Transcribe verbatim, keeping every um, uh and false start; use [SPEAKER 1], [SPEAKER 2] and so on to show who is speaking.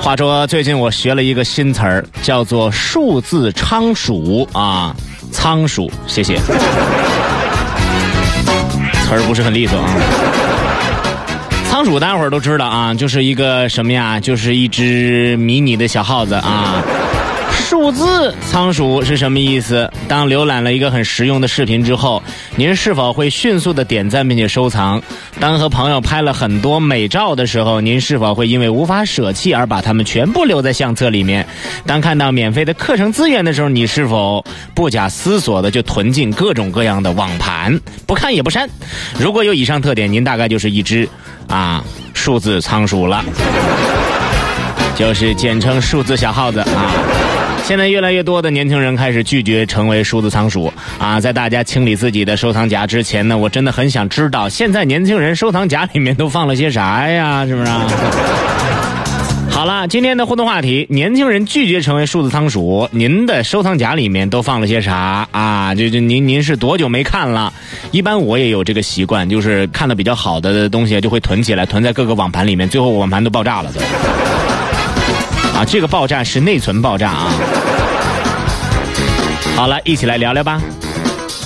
[SPEAKER 1] 话说最近我学了一个新词儿，叫做数字仓鼠啊，仓鼠，谢谢。词儿不是很利索啊。仓鼠大伙儿都知道啊，就是一个什么呀？就是一只迷你的小耗子啊。数字仓鼠是什么意思？当浏览了一个很实用的视频之后，您是否会迅速的点赞并且收藏？当和朋友拍了很多美照的时候，您是否会因为无法舍弃而把它们全部留在相册里面？当看到免费的课程资源的时候，你是否不假思索的就囤进各种各样的网盘，不看也不删？如果有以上特点，您大概就是一只啊数字仓鼠了，就是简称数字小耗子啊。现在越来越多的年轻人开始拒绝成为数字仓鼠啊！在大家清理自己的收藏夹之前呢，我真的很想知道，现在年轻人收藏夹里面都放了些啥呀？是不是啊？好了，今天的互动话题：年轻人拒绝成为数字仓鼠，您的收藏夹里面都放了些啥啊？就就您您是多久没看了？一般我也有这个习惯，就是看的比较好的东西就会囤起来，囤在各个网盘里面，最后网盘都爆炸了都。啊，这个爆炸是内存爆炸啊！好了，一起来聊聊吧。